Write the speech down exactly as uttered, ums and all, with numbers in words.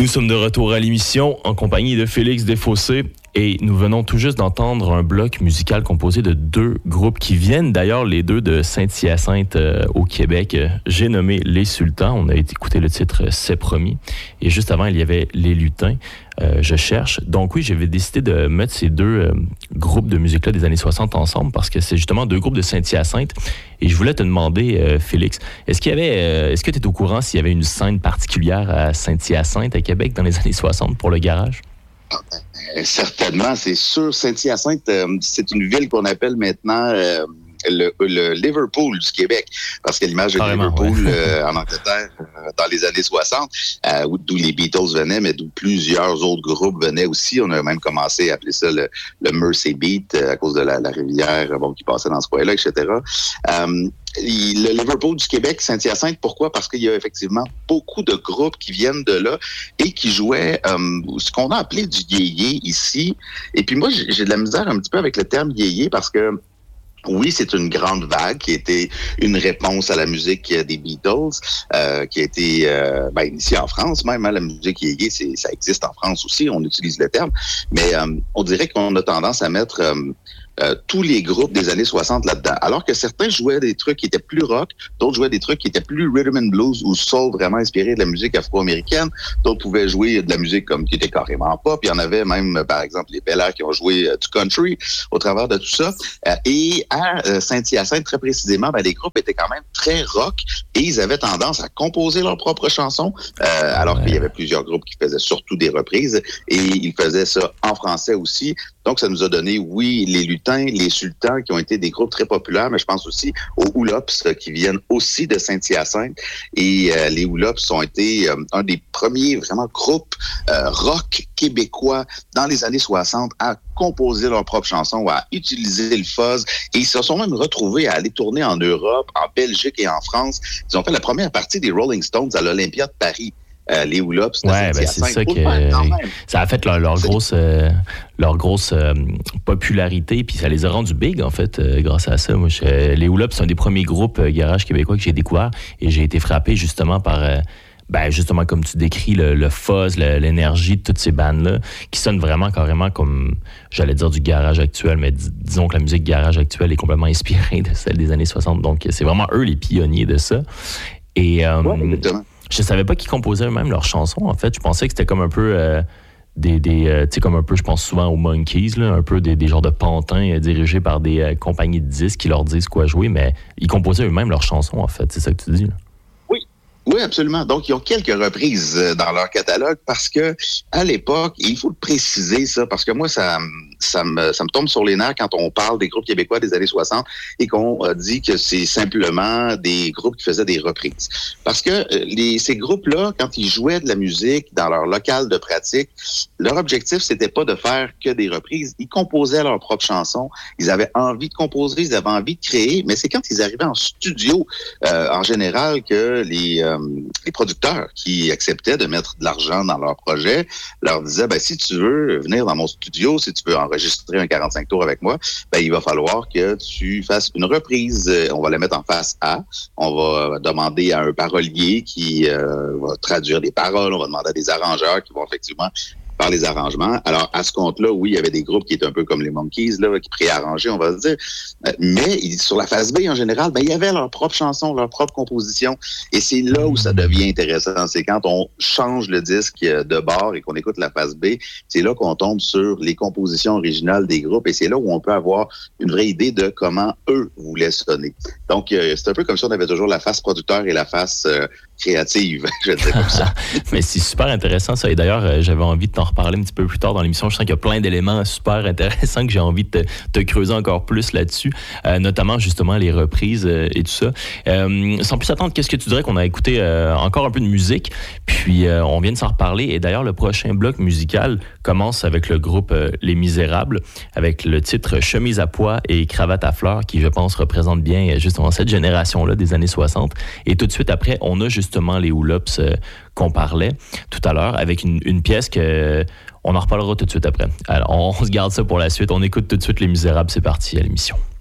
Nous sommes de retour à l'émission en compagnie de Félix Desfossés et nous venons tout juste d'entendre un bloc musical composé de deux groupes qui viennent d'ailleurs les deux de Saint-Hyacinthe euh, au Québec. J'ai nommé Les Sultans, on a écouté le titre C'est promis et juste avant il y avait Les Lutins. Euh, je cherche. Donc oui, j'avais décidé de mettre ces deux euh, groupes de musique-là des années soixante ensemble parce que c'est justement deux groupes de Saint-Hyacinthe. Et je voulais te demander, euh, Félix, est-ce qu'il y avait, euh, est-ce que tu es au courant s'il y avait une scène particulière à Saint-Hyacinthe, à Québec, dans les années soixante pour le garage? Euh, certainement, c'est sûr. Saint-Hyacinthe, euh, c'est une ville qu'on appelle maintenant... Euh, Le, le Liverpool du Québec, parce que l'image de Carrément, Liverpool ouais. euh, en Angleterre euh, dans les années soixante, euh, d'où les Beatles venaient, mais d'où plusieurs autres groupes venaient aussi. On a même commencé à appeler ça le, le Mersey Beat euh, à cause de la, la rivière bon, qui passait dans ce coin-là, et cetera. Euh, le Liverpool du Québec, Saint-Hyacinthe, pourquoi? Parce qu'il y a effectivement beaucoup de groupes qui viennent de là et qui jouaient euh, ce qu'on a appelé du yéyé ici. Et puis moi, j'ai, j'ai de la misère un petit peu avec le terme yéyé parce que oui, c'est une grande vague qui était une réponse à la musique des Beatles, euh, qui a été euh, ben, initiée en France même. Hein, la musique yéyé, c'est, ça existe en France aussi, on utilise le terme. Mais euh, on dirait qu'on a tendance à mettre euh, euh, tous les groupes des années soixante là-dedans. Alors que certains jouaient des trucs qui étaient plus rock, d'autres jouaient des trucs qui étaient plus rhythm and blues ou soul, vraiment inspirés de la musique afro-américaine. D'autres pouvaient jouer de la musique comme qui était carrément pop. Il y en avait même, par exemple, les Bel Air qui ont joué euh, du country au travers de tout ça. Euh, et à euh, Saint-Hyacinthe, très précisément, ben, les groupes étaient quand même très rock et ils avaient tendance à composer leurs propres chansons, euh, alors ouais. qu'il y avait plusieurs groupes qui faisaient surtout des reprises et ils faisaient ça en français aussi. Donc, ça nous a donné, oui, les Lutins, les Sultans, qui ont été des groupes très populaires, mais je pense aussi aux Oolops, qui viennent aussi de Saint-Hyacinthe. Et euh, les Oolops ont été euh, un des premiers, vraiment, groupes euh, rock québécois dans les années soixante à composer leurs propres chansons ou à utiliser le fuzz. Et ils se sont même retrouvés à aller tourner en Europe, en Belgique et en France. Ils ont fait la première partie des Rolling Stones à l'Olympia de Paris. Euh, les Oolops. Ouais, ben c'est ça que ça a fait leur, leur grosse, euh, leur grosse euh, popularité, puis ça les a rendus big en fait euh, grâce à ça. Moi, je, les Oolops, c'est un des premiers groupes euh, garage québécois que j'ai découvert et j'ai été frappé justement par, euh, ben justement comme tu décris le, le fuzz, le, l'énergie de toutes ces bandes-là, qui sonnent vraiment carrément comme, j'allais dire du garage actuel, mais dis, disons que la musique garage actuelle est complètement inspirée de celle des années soixante. Donc c'est vraiment eux les pionniers de ça. Et euh, ouais, exactement. Je savais pas qu'ils composaient eux-mêmes leurs chansons, en fait. Je pensais que c'était comme un peu euh, des... des euh, tu sais, comme un peu, je pense souvent aux Monkees, là, un peu des, des genres de pantins euh, dirigés par des euh, compagnies de disques qui leur disent quoi jouer, mais ils composaient eux-mêmes leurs chansons, en fait. C'est ça que tu dis, là. Oui, absolument. Donc, ils ont quelques reprises dans leur catalogue parce que, à l'époque, il faut le préciser ça, parce que moi, ça, ça me, ça me tombe sur les nerfs quand on parle des groupes québécois des années soixante et qu'on dit que c'est simplement des groupes qui faisaient des reprises. Parce que les, ces groupes-là, quand ils jouaient de la musique dans leur local de pratique, leur objectif, c'était pas de faire que des reprises. Ils composaient leurs propres chansons. Ils avaient envie de composer, ils avaient envie de créer, mais c'est quand ils arrivaient en studio, euh, en général, que les, euh, les producteurs qui acceptaient de mettre de l'argent dans leur projet leur disaient, ben, si tu veux venir dans mon studio, si tu veux enregistrer un quarante-cinq tours avec moi, ben, il va falloir que tu fasses une reprise. On va la mettre en face A. On va demander à un parolier qui euh, va traduire des paroles. On va demander à des arrangeurs qui vont effectivement par les arrangements. Alors, à ce compte-là, oui, il y avait des groupes qui étaient un peu comme les Monkees, là, qui préarrangeaient, on va se dire. Mais sur la phase B, en général, ben, il y avait leur propre chanson, leur propre composition. Et c'est là où ça devient intéressant. C'est quand on change le disque de bord et qu'on écoute la phase B, c'est là qu'on tombe sur les compositions originales des groupes. Et c'est là où on peut avoir une vraie idée de comment eux voulaient sonner. Donc, euh, c'est un peu comme si on avait toujours la face producteur et la face euh, créative, je dirais comme ça. Mais c'est super intéressant, ça. Et d'ailleurs, euh, j'avais envie de t'en reparler un petit peu plus tard dans l'émission. Je sens qu'il y a plein d'éléments super intéressants que j'ai envie de te, te creuser encore plus là-dessus, euh, notamment justement les reprises euh, et tout ça. Euh, sans plus attendre, qu'est-ce que tu dirais qu'on a écouté euh, encore un peu de musique, puis euh, on vient de s'en reparler. Et d'ailleurs, le prochain bloc musical commence avec le groupe euh, Les Misérables, avec le titre Chemise à pois et cravate à fleurs, qui, je pense, représente bien justement cette génération-là des années soixante. Et tout de suite après, on a justement les Oolops euh, qu'on parlait tout à l'heure, avec une, une pièce que euh, on en reparlera tout de suite après. Alors, on, on se garde ça pour la suite. On écoute tout de suite Les Misérables. C'est parti à l'émission.